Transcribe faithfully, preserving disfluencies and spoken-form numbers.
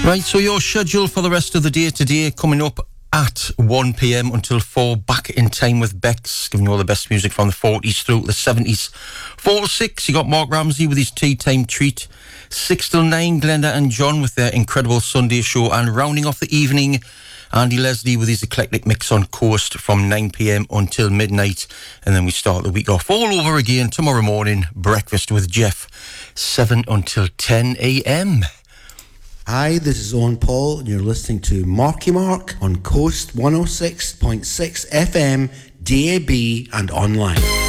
Right, so your schedule for the rest of the day today coming up at one p.m. until four, back in time with Bex, giving you all the best music from the forties through the seventies. four to six, you got Mark Ramsey with his tea time treat. six till nine, Glenda and John with their incredible Sunday show. And rounding off the evening, Andy Leslie with his eclectic mix on Coast from nine p.m. until midnight. And then we start the week off all over again tomorrow morning. Breakfast with Jeff, seven until ten a.m. Hi, this is Owen Paul, and you're listening to Marky Mark on Coast one oh six point six F M, D A B, and online.